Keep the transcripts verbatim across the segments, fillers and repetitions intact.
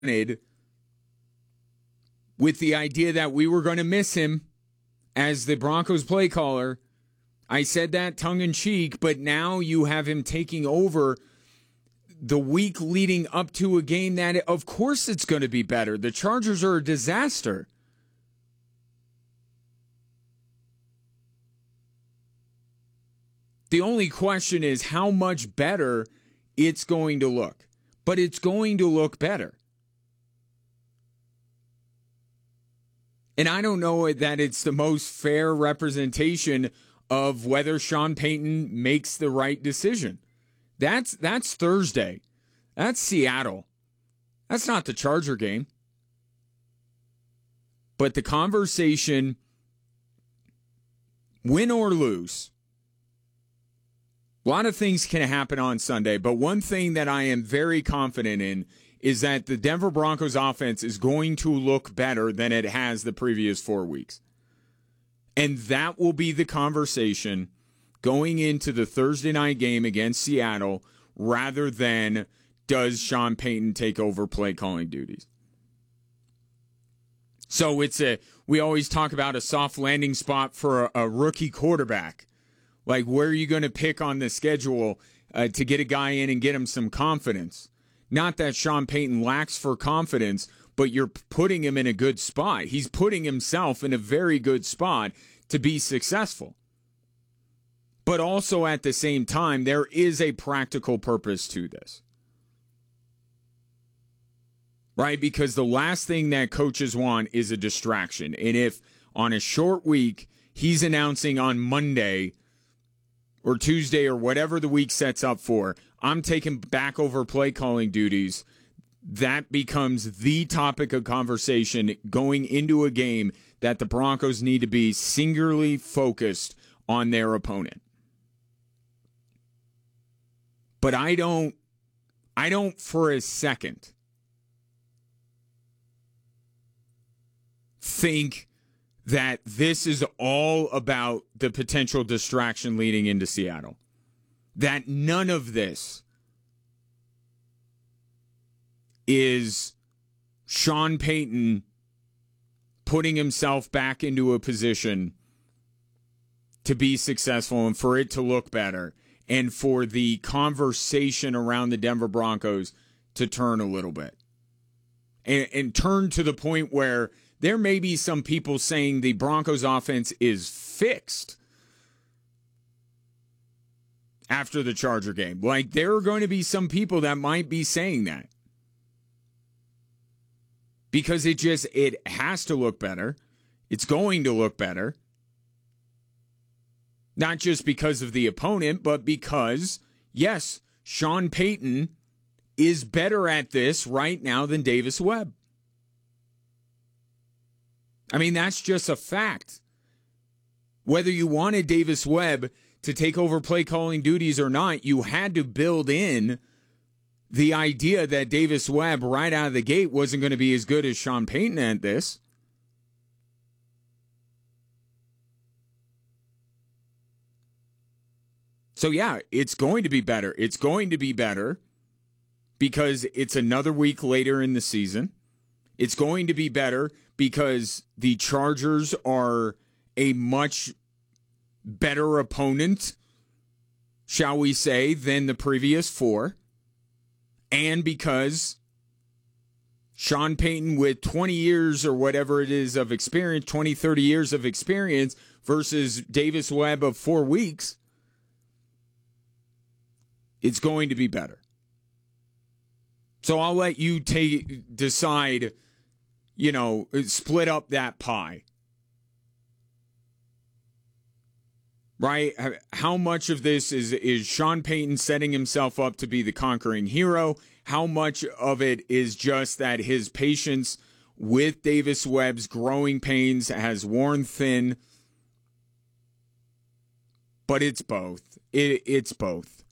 with the idea that we were going to miss him as the Broncos play caller. I said that tongue-in-cheek, but now you have him taking over the week leading up to a game that, of course, it's going to be better. The Chargers are a disaster. The only question is how much better it's going to look. But it's going to look better. And I don't know that it's the most fair representation of whether Sean Payton makes the right decision. That's that's Thursday. That's Seattle. That's not the Charger game. But the conversation, win or lose, a lot of things can happen on Sunday, but one thing that I am very confident in is that the Denver Broncos offense is going to look better than it has the previous four weeks. And that will be the conversation going into the Thursday night game against Seattle rather than does Sean Payton take over play calling duties. So it's a, we always talk about a soft landing spot for a, a rookie quarterback. Like, where are you going to pick on the schedule uh, to get a guy in and get him some confidence? Not that Sean Payton lacks for confidence, but you're putting him in a good spot. He's putting himself in a very good spot to be successful. But also at the same time, there is a practical purpose to this. Right? Because the last thing that coaches want is a distraction. And if on a short week, he's announcing on Monday or Tuesday or whatever the week sets up for, I'm taking back over play calling duties, that becomes the topic of conversation going into a game that the Broncos need to be singularly focused on their opponent. But I don't, I don't for a second think that this is all about the potential distraction leading into Seattle. That none of this is Sean Payton putting himself back into a position to be successful and for it to look better and for the conversation around the Denver Broncos to turn a little bit. And, and turn to the point where there may be some people saying the Broncos offense is fixed after the Charger game. Like, there are going to be some people that might be saying that. Because it just, it has to look better. It's going to look better. Not just because of the opponent, but because, yes, Sean Payton is better at this right now than Davis Webb. I mean, that's just a fact. Whether you wanted Davis Webb to take over play calling duties or not, you had to build in the idea that Davis Webb right out of the gate wasn't going to be as good as Sean Payton at this. So yeah, it's going to be better. It's going to be better because it's another week later in the season. It's going to be better because the Chargers are a much better opponent, shall we say, than the previous four. And because Sean Payton, with twenty years or whatever it is of experience, twenty, thirty years of experience versus Davis Webb of four weeks, it's going to be better. So I'll let you take decide, you know, split up that pie. Right? How much of this is, is Sean Payton setting himself up to be the conquering hero? How much of it is just that his patience with Davis Webb's growing pains has worn thin? But it's both. It, it's both.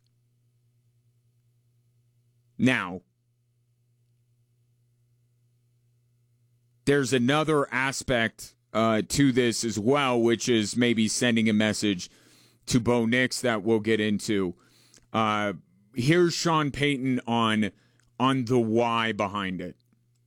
Now, there's another aspect uh, to this as well, which is maybe sending a message to Bo Nix that we'll get into. Uh, here's Sean Payton on on the why behind it.